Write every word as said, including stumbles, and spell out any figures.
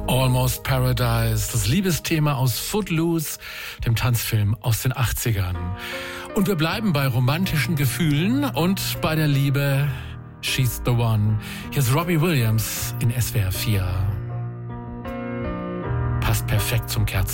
Almost Paradise, das Liebesthema aus Footloose, dem Tanzfilm aus den achtzigern. Und wir bleiben bei romantischen Gefühlen und bei der Liebe. She's the One. Hier ist Robbie Williams in S W R vier. Passt perfekt zum Kerzen.